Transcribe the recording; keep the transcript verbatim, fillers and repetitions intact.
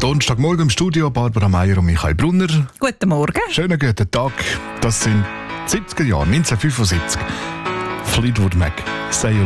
Donnerstagmorgen im Studio Barbara Meier und Michael Brunner. Guten Morgen. Schönen guten Tag. Das sind siebziger Jahre, neunzehnhundertfünfundsiebzig. Fleetwood Mac. Say